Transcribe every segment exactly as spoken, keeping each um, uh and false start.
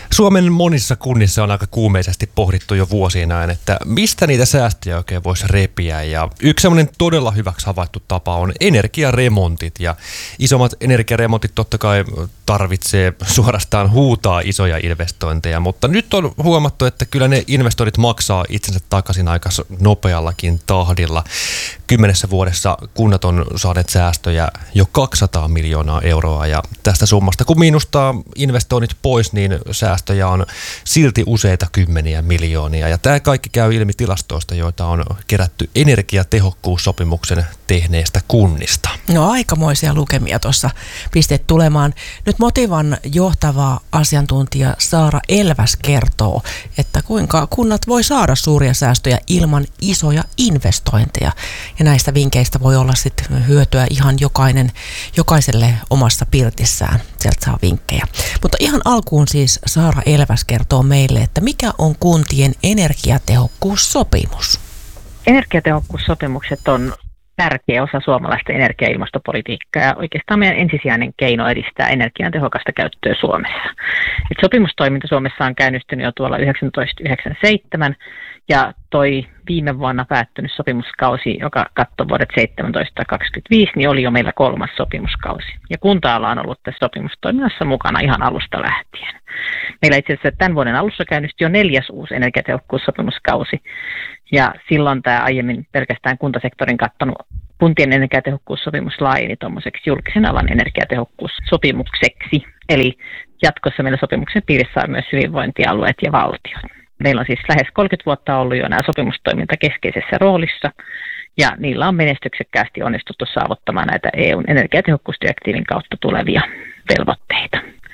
Suomen monissa kunnissa on aika kuumeisesti pohdittu jo vuosien ajan, että mistä niitä säästöjä oikein voisi repiä. Ja yksi sellainen todella hyväksi havaittu tapa on energiaremontit. Ja isommat energiaremontit totta kai tarvitsee suorastaan huutaa isoja investointeja, mutta nyt on huomattu, että kyllä ne investoinnit maksaa itsensä takaisin aika nopeallakin tahdilla. Kymmenessä vuodessa kunnat on saaneet säästöjä jo kaksisataa miljoonaa euroa ja tästä summasta kun miinustaa investoinnit pois, niin säästöjä on silti useita kymmeniä miljoonia. Ja tämä kaikki käy ilmi tilastoista, joita on kerätty energiatehokkuussopimuksen tehneestä kunnista. No aikamoisia lukemia tuossa pisteet tulemaan. Nyt Motivan johtava asiantuntija Saara Elväs kertoo, että kuinka kunnat voi saada suuria säästöjä ilman isoja investointeja. Ja näistä vinkkeistä voi olla sitten hyötyä ihan jokainen, jokaiselle omassa pirtissään. Sieltä saa vinkkejä. Mutta ihan alkuun siis Saara Elväs kertoo meille, että mikä on kuntien energiatehokkuussopimus? Energiatehokkuussopimukset on tärkeä osa suomalaista energia- ja ilmastopolitiikkaa ja oikeastaan meidän ensisijainen keino edistää energian tehokasta käyttöä Suomessa. Et sopimustoiminta Suomessa on käynnistynyt jo tuolla yhdeksäntoistasataayhdeksänkymmentäseitsemän ja toi viime vuonna päättynyt sopimuskausi, joka katsoi vuodet seitsemäntoista kaksikymmentäviisi, niin oli jo meillä kolmas sopimuskausi. Ja kunta-ala on ollut tässä sopimustoiminnassa mukana ihan alusta lähtien. Meillä itse asiassa tämän vuoden alussa käynnistyi jo neljäs uusi energiatehokkuussopimuskausi. Ja silloin tämä aiemmin pelkästään kuntasektorin kattanut kuntien energiatehokkuussopimus laajeni tuommoiseksi julkisen alan energiatehokkuussopimukseksi. Eli jatkossa meillä sopimuksen piirissä on myös hyvinvointialueet ja valtiot. Meillä on siis lähes kolmekymmentä vuotta ollut jo nämä sopimustoiminta keskeisessä roolissa, ja niillä on menestyksekkäästi onnistuttu saavuttamaan näitä E U:n energiatehokkuusdirektiivin kautta tulevia velvoitteita.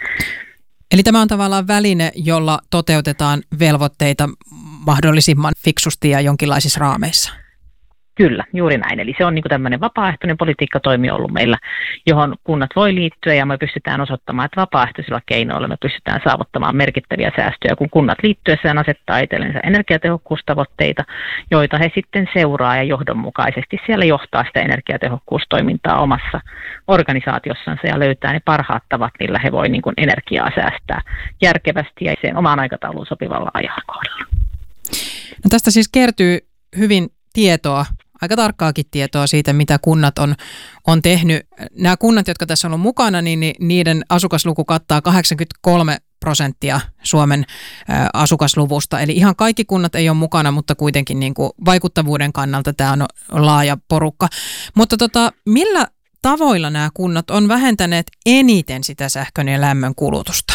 Eli tämä on tavallaan väline, jolla toteutetaan velvoitteita mahdollisimman fiksusti ja jonkinlaisissa raameissa. Kyllä, juuri näin. Eli se on niin kuin tämmöinen vapaaehtoinen politiikkatoimi ollut meillä, johon kunnat voi liittyä ja me pystytään osoittamaan, että vapaaehtoisilla keinoilla me pystytään saavuttamaan merkittäviä säästöjä, kun kunnat liittyessään asettaa itsellensä energiatehokkuustavoitteita, joita he sitten seuraa ja johdonmukaisesti siellä johtaa sitä energiatehokkuustoimintaa omassa organisaatiossansa ja löytää ne parhaat tavat, millä he voi niin kuin energiaa säästää järkevästi ja sen omaan aikatauluun sopivalla ajankohdalla. No tästä siis kertyy hyvin tietoa, aika tarkkaakin tietoa siitä, mitä kunnat on, on tehnyt. Nämä kunnat, jotka tässä on ollut mukana, niin niiden asukasluku kattaa kahdeksankymmentäkolme prosenttia Suomen ä, asukasluvusta. Eli ihan kaikki kunnat ei ole mukana, mutta kuitenkin niin kuin vaikuttavuuden kannalta tämä on laaja porukka. Mutta tota, millä tavoilla nämä kunnat on vähentäneet eniten sitä sähkön ja lämmön kulutusta?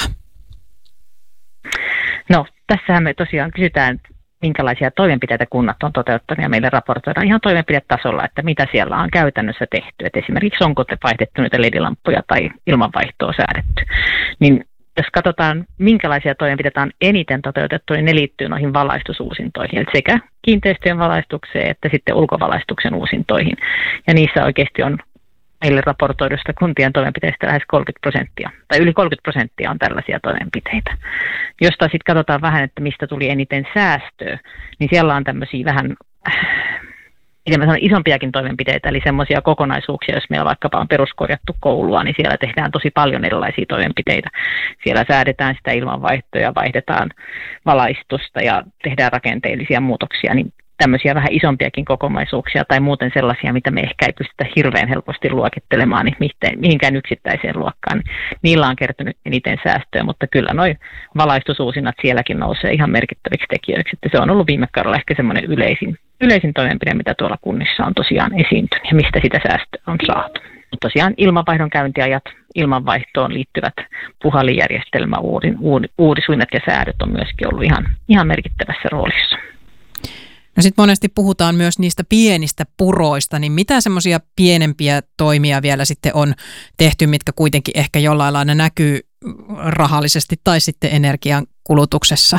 No, tässähän me tosiaan kysytään, minkälaisia toimenpiteitä kunnat on toteuttanut ja meille raportoidaan ihan toimenpidetasolla, että mitä siellä on käytännössä tehty. Et esimerkiksi onko te vaihdettu niitä L E D-lamppuja tai ilmanvaihtoa säädetty. Niin jos katsotaan, minkälaisia toimenpiteitä on eniten toteutettu, niin ne liittyy noihin valaistusuusintoihin, eli sekä kiinteistöjen valaistukseen että sitten ulkovalaistuksen uusintoihin. Ja niissä oikeasti on meille raportoidusta kuntien toimenpiteistä lähes kolmekymmentä prosenttia, tai yli kolmekymmentä prosenttia on tällaisia toimenpiteitä. Jos taas sitten katsotaan vähän, että mistä tuli eniten säästöä, niin siellä on tämmöisiä vähän isompiakin toimenpiteitä, eli semmoisia kokonaisuuksia, jos meillä vaikkapa on peruskorjattu koulua, niin siellä tehdään tosi paljon erilaisia toimenpiteitä. Siellä säädetään sitä ilmanvaihtoja, vaihdetaan valaistusta ja tehdään rakenteellisia muutoksia, niin tämmöisiä vähän isompiakin kokonaisuuksia tai muuten sellaisia, mitä me ehkä ei pystytä hirveän helposti luokittelemaan niin mihinkään yksittäiseen luokkaan. Niin niillä on kertynyt eniten säästöä, mutta kyllä noi valaistusuusinnat sielläkin nousee ihan merkittäviksi tekijöiksi. Että se on ollut viime kaudella ehkä semmoinen yleisin, yleisin toimenpide, mitä tuolla kunnissa on tosiaan esiintynyt ja mistä sitä säästöä on saatu. Tosiaan ilmanvaihdon käyntiajat, ilmanvaihtoon liittyvät puhallinjärjestelmä, uudisuinnat ja säädöt on myöskin ollut ihan, ihan merkittävässä roolissa. No sitten monesti puhutaan myös niistä pienistä puroista, niin mitä semmoisia pienempiä toimia vielä sitten on tehty, mitkä kuitenkin ehkä jollain lailla näkyy rahallisesti tai sitten energian kulutuksessa?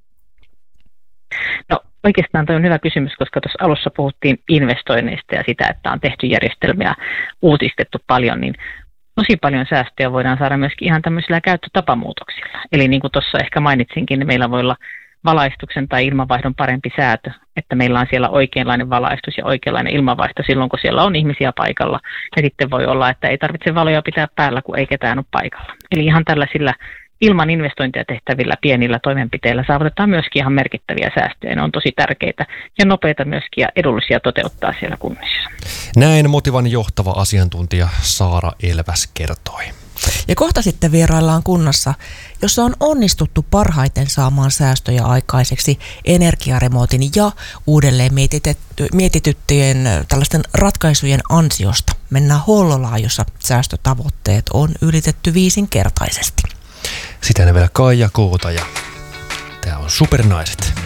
No oikeastaan tuo on hyvä kysymys, koska tuossa alussa puhuttiin investoinneista ja sitä, että on tehty järjestelmiä, uutistettu paljon, niin tosi paljon säästöjä voidaan saada myöskin ihan tämmöisillä käyttötapamuutoksilla. Eli niin kuin tuossa ehkä mainitsinkin, niin meillä voi olla valaistuksen tai ilmanvaihdon parempi säätö, että meillä on siellä oikeanlainen valaistus ja oikeanlainen ilmanvaihto silloin, kun siellä on ihmisiä paikalla. Ja sitten voi olla, että ei tarvitse valoja pitää päällä, kun ei ketään ole paikalla. Eli ihan tällaisilla ilman investointia tehtävillä pienillä toimenpiteillä saavutetaan myöskin ihan merkittäviä säästöjä. Ne on tosi tärkeitä ja nopeita myöskin ja edullisia toteuttaa siellä kunnissa. Näin Motivan johtava asiantuntija Saara Elväs kertoi. Ja kohta sitten vieraillaan kunnassa, jossa on onnistuttu parhaiten saamaan säästöjä aikaiseksi energiaremontin ja uudelleen mietityttyjen tällaisten ratkaisujen ansiosta. Mennään Hollolaan, jossa säästötavoitteet on ylitetty viisinkertaisesti. Sitä ne vielä Kaija Kuuta ja tää on Supernaiset.